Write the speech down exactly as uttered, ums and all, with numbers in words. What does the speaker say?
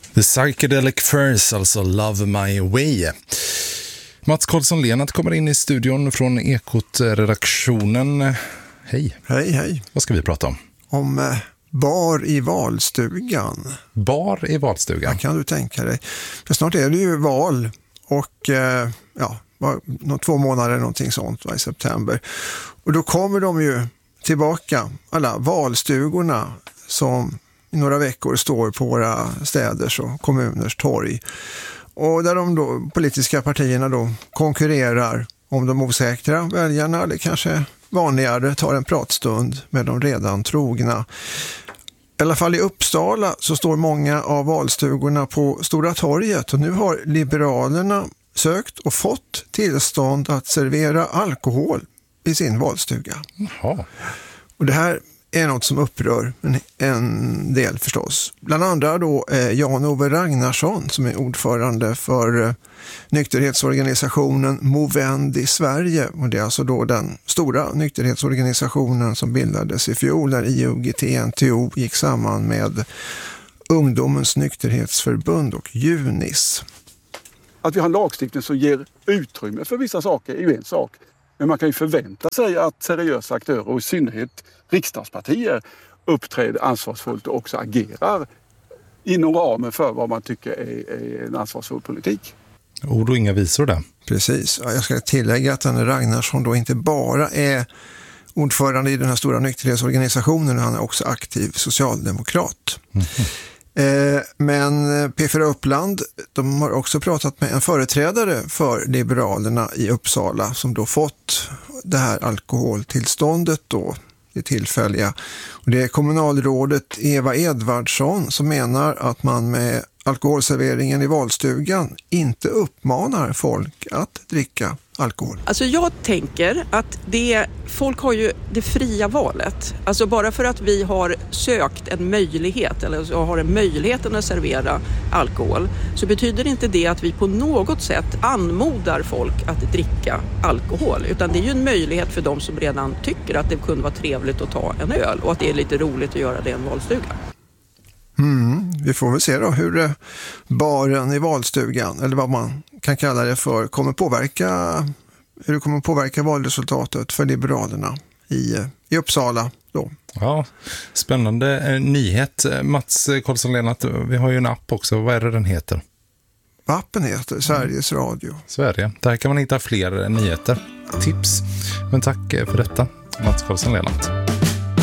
The Psychedelic Furs, alltså Love My Way. Mats Karlsson-Lenat kommer in i studion från Ekot-redaktionen. Hej. Hej, hej. Vad ska vi prata om? Om eh, bar i valstugan. Bar i valstugan? Ja, kan du tänka dig. För snart är det ju val och eh, ja, två månader någonting sånt va, i september. Och då kommer de ju tillbaka, alla valstugorna som i några veckor står på våra städers och kommuners torg. Och där de då, politiska partierna då konkurrerar om de osäkra väljarna, eller kanske vanligare tar en pratstund med de redan trogna. I alla fall i Uppsala så står många av valstugorna på Stora torget, och nu har Liberalerna sökt och fått tillstånd att servera alkohol i sin valstuga. Jaha. Och det här är något som upprör en, en del förstås. Bland andra då eh, Jan-Ove Ragnarsson som är ordförande för eh, nykterhetsorganisationen Movend i Sverige. Och det är alltså då den stora nykterhetsorganisationen som bildades i fjol när I O G T N T O gick samman med Ungdomens nykterhetsförbund och Junis. Att vi har en lagstiftning som ger utrymme för vissa saker är ju en sak. Men man kan ju förvänta sig att seriösa aktörer och i synnerhet riksdagspartier uppträder ansvarsfullt och också agerar inom ramen för vad man tycker är, är en ansvarsfull politik. Ord och inga visor där. Precis. Ja, jag ska tillägga att den Ragnarsson då inte bara är ordförande i den här stora nykterhetsorganisationen, han är också aktiv socialdemokrat. Mm-hmm. Men P fyra Uppland, de har också pratat med en företrädare för Liberalerna i Uppsala som då fått det här alkoholtillståndet då, det tillfälliga. Och det är kommunalrådet Eva Edvardsson som menar att man med alkoholserveringen i valstugan inte uppmanar folk att dricka alkohol. Alltså jag tänker att det, folk har ju det fria valet. Alltså bara för att vi har sökt en möjlighet eller så har en möjligheten att servera alkohol, så betyder inte det att vi på något sätt anmodar folk att dricka alkohol, utan det är ju en möjlighet för de som redan tycker att det kunde vara trevligt att ta en öl och att det är lite roligt att göra det i en valstuga. Mm, vi får väl se då hur baren i valstugan, eller vad man kan kalla det för, kommer påverka, hur det kommer påverka valresultatet för Liberalerna i, i Uppsala då. Ja, spännande eh, nyhet. Mats Karlsson-Lenat, vi har ju en app också. Vad är det den heter? Appen heter Sveriges Radio. Sverige. Där kan man hitta fler nyheter, tips. Men tack för detta, Mats Karlsson-Lenat.